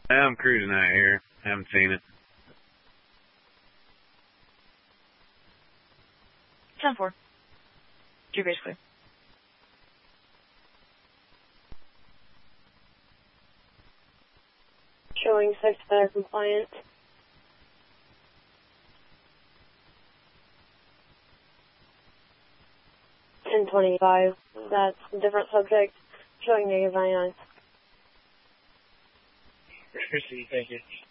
I'm cruising out here. Haven't seen it. 10-4. Two base clear. Showing 6 better compliant. $10.25. That's a different subject. Showing -99. Proceed, thank you.